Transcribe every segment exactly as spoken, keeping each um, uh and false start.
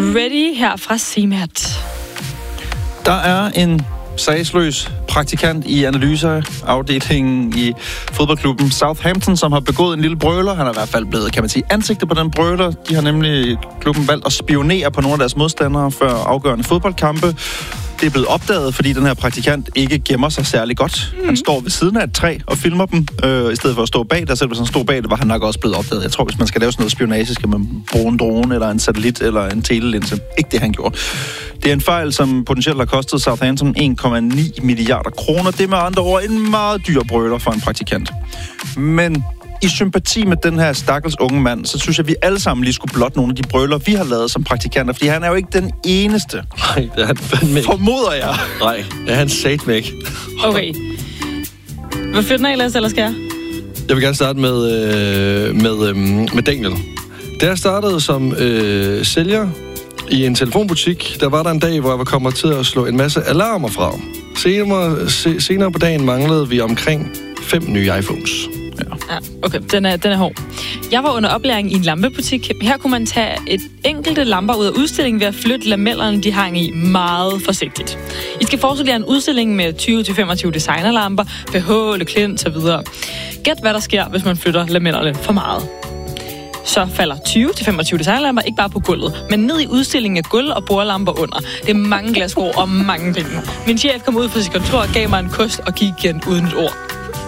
Ready her fra C M A T. Der er en sagsløs praktikant i analyseafdelingen i fodboldklubben Southampton, som har begået en lille brøler. Han er i hvert fald blevet, kan man sige, ansigtet på den brøler. De har nemlig klubben valgt at spionere på nogle af deres modstandere før afgørende fodboldkampe. Det er blevet opdaget, fordi den her praktikant ikke gemmer sig særlig godt. Mm. Han står ved siden af et træ og filmer dem, øh, i stedet for at stå bag. Der selv hvis han stod bag det, var han nok også blevet opdaget. Jeg tror, hvis man skal lave sådan noget spionage, skal man bruge en drone eller en satellit eller en telelinse. Ikke det, han gjorde. Det er en fejl, som potentielt har kostet Southampton en komma ni milliarder kroner. Det er med andre ord en meget dyr brøler for en praktikant. Men i sympati med den her stakkels unge mand, så synes jeg, at vi alle sammen lige skulle blotte nogle af de brøler, vi har lavet som praktikanter, fordi han er jo ikke den eneste. Nej, det er han fandme ikke. Formoder jeg. Nej, det er han satme ikke. Okay. Hvad fyrer den af, Lasse, eller skal jeg? Jeg vil gerne starte med, øh, med, øh, med Daniel. Da jeg startede som øh, sælger i en telefonbutik, der var der en dag, hvor jeg var kommet til at slå en masse alarmer fra. Senere, se, senere på dagen manglede vi omkring fem nye iPhones. Ja, okay, den er, den er hård. Jeg var under oplæring i en lampebutik. Her kunne man tage et enkelte lamper ud af udstillingen ved at flytte lamellerne, de hang i, meget forsigtigt. I skal forestille jer en udstilling med tyve til femogtyve designerlamper, P H, Le Klint og så videre. Gæt, hvad der sker, hvis man flytter lamellerne for meget. Så falder tyve til femogtyve designlamper ikke bare på gulvet, men ned i udstillingen af gulv- og bordlamper under. Det er mange glassko og mange penge. Min chef kom ud fra sit kontor og gav mig en kost og gik igen uden et ord.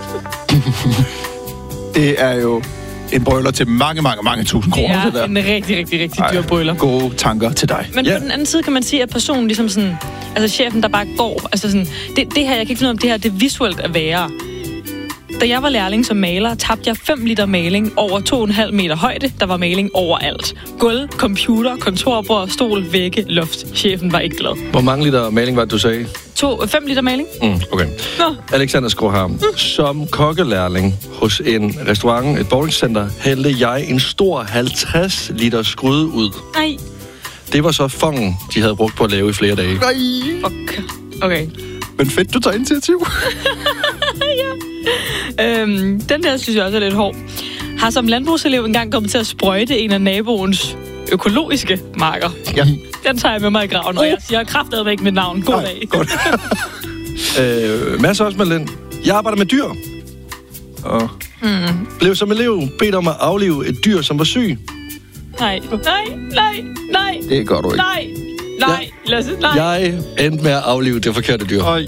Det er jo en brøler til mange, mange, mange tusind kroner. Det er det en rigtig, rigtig, rigtig dyr brøler. Gode tanker til dig. Men ja. På den anden side kan man sige, at personen ligesom sådan, altså chefen, der bare går, altså sådan, det, det her, jeg kan ikke finde ud af, det her, det er visuelt at være. Da jeg var lærling som maler, tabte jeg fem liter maling over to komma fem meter højde. Der var maling overalt. Gulv, computer, kontorbord, stol, vægge, loft. Chefen var ikke glad. Hvor mange liter maling var det, du sagde? To, fem liter maling? Mm, okay. Nå. Alexander Skråham. Mm. Som kokkelærling hos en restaurant, et bowlingcenter, hældte jeg en stor halvtreds liter gryde ud. Nej. Det var så fongen, de havde brugt på at lave i flere dage. Nej. Fuck. Okay. Men fedt, du tager initiativ. Ja. Øhm, den der synes jeg også er lidt hård. Har som landbrugselev engang kommet til at sprøjte en af naboens økologiske marker. Ja. Den tager jeg med mig i graven, og jeg siger kraftedeme ikke mit navn. God dag. Godt. øh, Mads Osmalen. Jeg arbejder med dyr. Og mm. blev som elev bedt om at aflive et dyr, som var syg. Nej, nej, nej, nej. Det gør du ikke. Nej, nej, ja. Lasse, nej. Jeg endte med at aflive det forkerte dyr. Oj.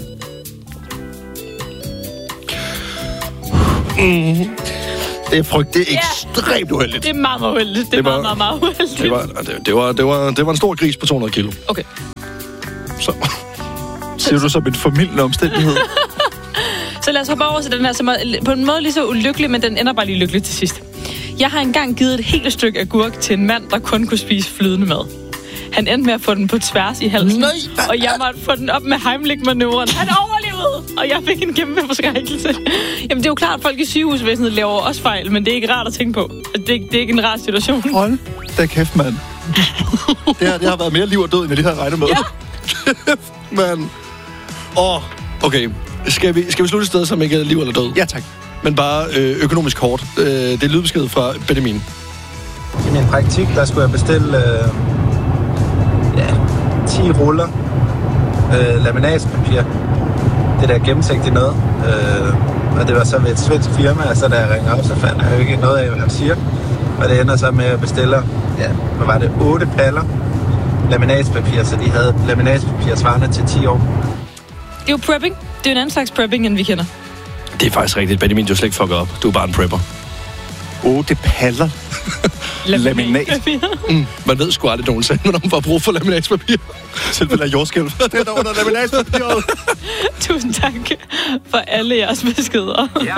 Mm. Det er frygt. Det er ja. ekstremt uheldigt. Det er meget, meget uheldigt. Det er det var, meget, meget, meget uheldigt. Det var, det, det, var, det, var, det var en stor gris på to hundrede kilo. Okay. Så. Siger du som en formildende omstændighed? Så lad os hoppe over til den her, som er på en måde lige så ulykkelig, men den ender bare lige lykkelig til sidst. Jeg har engang givet et helt stykke agurk til en mand, der kun kunne spise flydende mad. Han endte med at få den på tværs i halsen. Nej. Og jeg måtte få den op med Heimlich-manøvren. Han overlevede, og jeg fik en kæmpe forskrækkelse. Jamen, det er jo klart, at folk i sygehusvæsenet laver også fejl, men det er ikke rart at tænke på. Det er, det er ikke en rar situation. Hold da kæft, mand. Det her, det har været mere liv og død, end jeg lige havde regnet med. Ja. Men... Åh, oh, okay. Skal vi, skal vi slutte et sted, som ikke er liv eller død? Ja, tak. Men bare øh, økonomisk hårdt. Øh, det er lydbesked fra Benjamin. I min praktik, der skulle jeg bestille øh, ja, ti ruller øh, laminatpapir. Det der gennemsigtige noget. Øh, og det var så ved et svensk firma, og så da jeg ringer op, så fandt jeg jo ikke noget af, hvad han siger. Og det ender så med at bestille, ja, hvad var det, otte paller laminatpapir, så de havde laminatpapir svarende til ti år. Det er jo prepping. Det er en anden slags prepping, end vi kender. Det er faktisk rigtigt. Benjamin, du er slet ikke fucket op. Du er bare en prepper. Otte paller. Laminat. Mm, man ved sgu aldrig nogensinde, hvornår man får brug for laminatspapir. Tilfælde af jordskælv. Det er der under laminatpapiret. Tusind tak for alle jeres beskeder.